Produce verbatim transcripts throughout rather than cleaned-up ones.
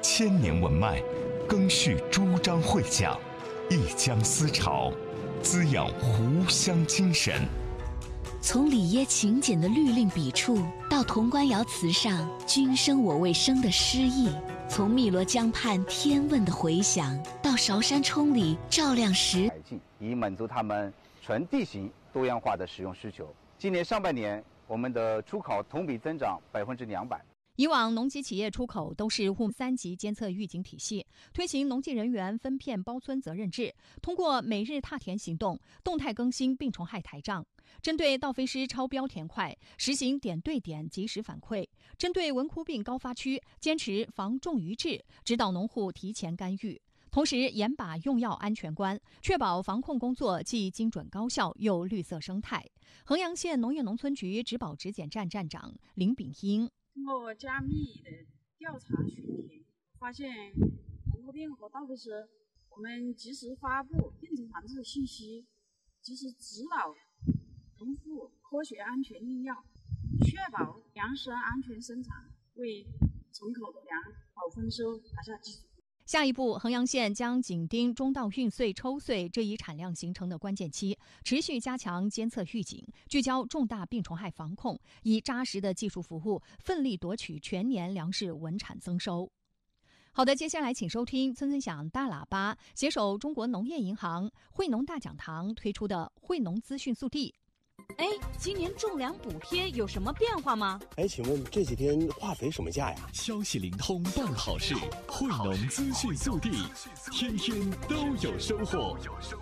千年文脉，赓续诸章会讲，一江思潮，滋养湖湘精神。 从里耶勤俭的律令笔触，到潼关窑瓷上君生我未生的诗意；从汨罗江畔天问的回响，到韶山冲里照亮时， 以满足他们纯地形多样化的使用需求。今年上半年，我们的出口同比增长百分之两百。 以往农机企业出口都是户三级监测预警体系，推行农技人员分片包村责任制，通过每日踏田行动，动态更新病虫害台账。针对稻飞虱超标田块，实行点对点及时反馈；针对蚊枯病高发区，坚持防重于治，指导农户提前干预。同时严把用药安全关，确保防控工作既精准高效又绿色生态。衡阳县农业农村局植保质检站站长林炳英。 通过加密的调查巡田，发现蚊枯病和稻飞虱，我们及时发布病虫防治信息，及时指导农户科学安全用药，确保粮食安全生产，为存口的粮好丰收打下基础。 下一步，衡阳县将紧盯中稻运穗、抽穗这一产量形成的关键期，持续加强监测预警，聚焦重大病虫害防控，以扎实的技术服务，奋力夺取全年粮食稳产增收。好的，接下来请收听村村响大喇叭携手中国农业银行、惠农大讲堂推出的惠农资讯速递。 哎，今年种粮补贴有什么变化吗？ 哎，请问这几天化肥什么价呀？ 消息灵通办好事，惠农资讯速递，天天都有收获。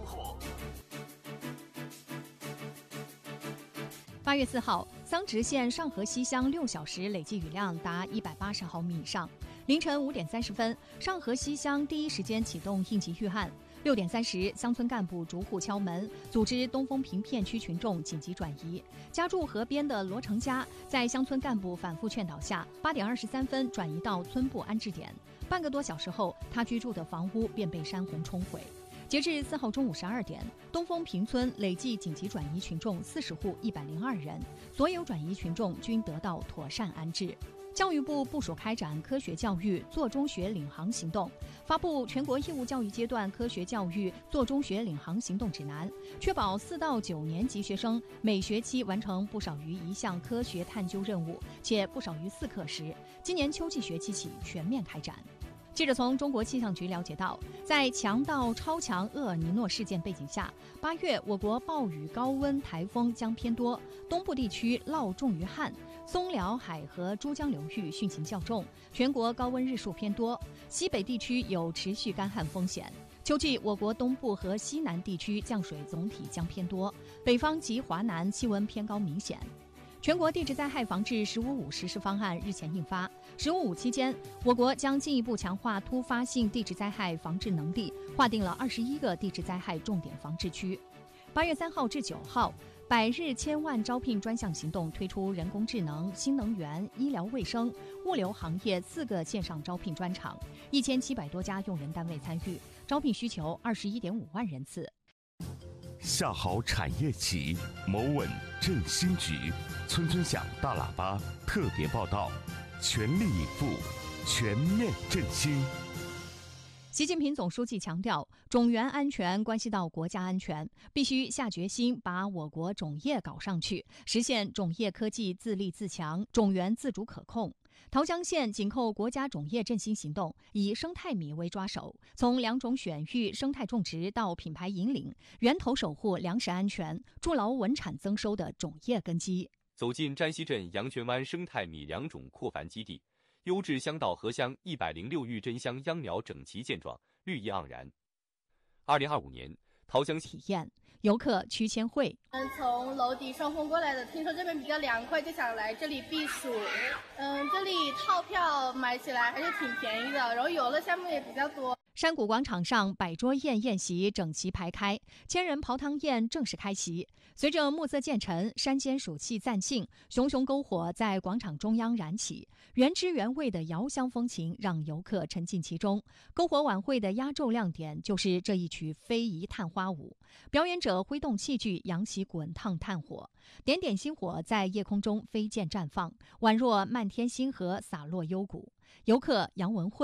八月四号，桑植县上河西乡六小时累计雨量达一百八十毫米以上。凌晨五点三十分，上河西乡第一时间启动应急预案。六点三十，乡村干部逐户敲门，组织东风坪片区群众紧急转移。家住河边的罗成家，在乡村干部反复劝导下，八点二十三分转移到村部安置点。半个多小时后，他居住的房屋便被山洪冲毁。截至四号中午十二点，东风坪村累计紧急转移群众四十户一百零二人，所有转移群众均得到妥善安置。教育部部署开展科学教育做中学领航行动，发布全国义务教育阶段科学教育做中学领航行动指南，确保四到九年级学生每学期完成不少于一项科学探究任务，且不少于四课时。今年秋季学期起全面开展。记者从中国气象局了解到，在强到超强厄尔尼诺事件背景下，八月我国暴雨、高温、台风将偏多，东部地区涝重于旱，松辽海和珠江流域汛情较重，全国高温日数偏多，西北地区有持续干旱风险。秋季我国东部和西南地区降水总体将偏多，北方及华南气温偏高明显。全国地质灾害防治“十五五”实施方案日前印发。“十五五”期间，我国将进一步强化突发性地质灾害防治能力，划定了二十一个地质灾害重点防治区。八月三号至九号，百日千万招聘专项行动推出人工智能、新能源、医疗卫生、物流行业四个线上招聘专场，一千七百多家用人单位参与，招聘需求二十一点五万人次。 下好产业企，谋稳振兴局。村村响大喇叭特别报道，全力以赴，全面振兴。 习近平总书记强调，种源安全关系到国家安全，必须下决心把我国种业搞上去，实现种业科技自立自强、种源自主可控。桃江县紧扣国家种业振兴行动，以生态米为抓手，从良种选育、生态种植到品牌引领，源头守护粮食安全，筑牢稳产增收的种业根基。 走进詹西镇阳泉湾生态米良种扩繁基地，优质香稻荷香一百零六育真香秧苗整齐健壮，绿意盎然。二零二五年，桃江体验游客区签会。 嗯，从娄底顺丰过来的，听说这边比较凉快，就想来这里避暑。嗯，这里套票买起来还是挺便宜的，然后游乐项目也比较多。 山谷广场上百桌宴宴席整齐排开，千人刨汤宴正式开席。随着暮色渐沉，山间暑气暂兴，熊熊篝火在广场中央燃起，原汁原味的遥香风情让游客沉浸其中。篝火晚会的压轴亮点就是这一曲非遗探花舞，表演者挥动器具扬起滚烫炭火，点点星火在夜空中飞溅绽放，宛若漫天星河洒落幽谷。游客杨文慧